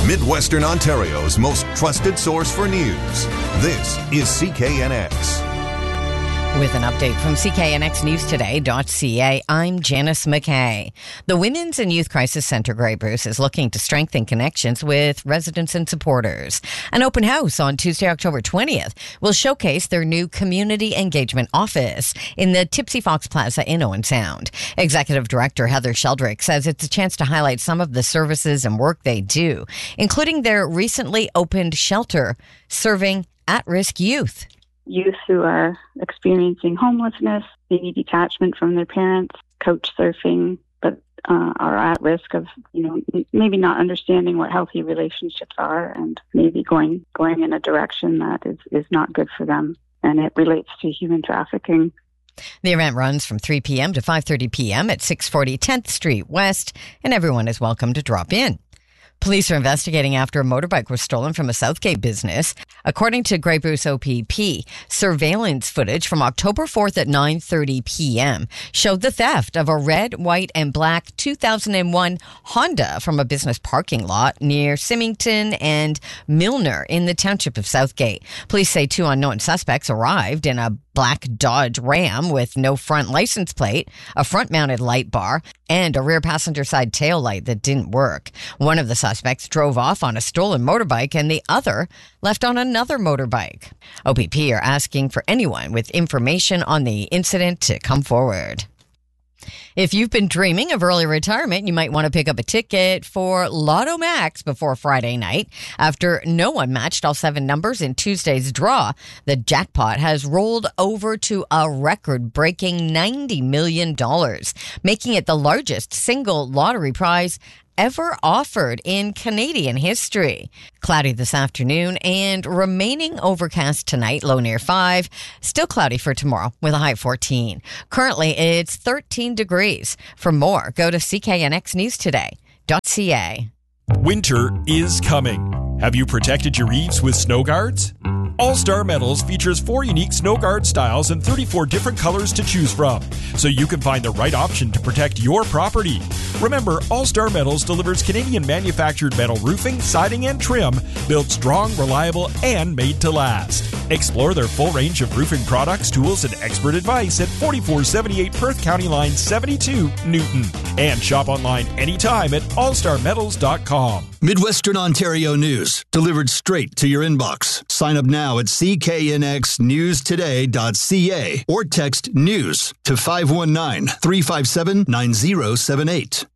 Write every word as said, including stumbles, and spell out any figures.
Midwestern Ontario's most trusted source for news. This is C K N X. With an update from C K N X News Today dot C A, I'm Janice McKay. The Women's and Youth Crisis Centre Grey Bruce is looking to strengthen connections with residents and supporters. An open house on Tuesday, October twentieth will showcase their new community engagement office in the Tipsy Fox Plaza in Owen Sound. Executive Director Heather Sheldrick says it's a chance to highlight some of the services and work they do, including their recently opened shelter serving at-risk youth. Youth who are experiencing homelessness, maybe detachment from their parents, couch surfing, but uh, are at risk of, you know, maybe not understanding what healthy relationships are and maybe going going in a direction that is, is not good for them. And it relates to human trafficking. The event runs from three p.m. to five thirty p.m. at six forty tenth Street West, and everyone is welcome to drop in. Police are investigating after a motorbike was stolen from a Southgate business. According to Grey Bruce O P P, surveillance footage from October fourth at nine thirty p.m. showed the theft of a red, white, and black two thousand one Honda from a business parking lot near Symington and Milner in the township of Southgate. Police say two unknown suspects arrived in a black Dodge Ram with no front license plate, a front-mounted light bar, and a rear passenger side tail light that didn't work. One of the suspects drove off on a stolen motorbike and the other left on another motorbike. O P P are asking for anyone with information on the incident to come forward. If you've been dreaming of early retirement, you might want to pick up a ticket for Lotto Max before Friday night. After no one matched all seven numbers in Tuesday's draw, the jackpot has rolled over to a record-breaking ninety million dollars, making it the largest single lottery prize ever offered in Canadian history. Cloudy this afternoon and remaining overcast tonight, low near five. Still cloudy for tomorrow with a high fourteen. Currently, it's thirteen degrees. For more, go to C K N X News Today dot C A. Winter is coming. Have you protected your eaves with snow guards? All-Star Metals features four unique snow guard styles and thirty-four different colors to choose from, so you can find the right option to protect your property. Remember, All-Star Metals delivers Canadian manufactured metal roofing, siding, and trim, built strong, reliable, and made to last. Explore their full range of roofing products, tools, and expert advice at forty-four seventy-eight Perth County Line seventy-two, Newton. And shop online anytime at all star metals dot com. Midwestern Ontario news, delivered straight to your inbox. Sign up now at C K N X News Today dot C A or text NEWS to five one nine, three five seven, nine zero seven eight.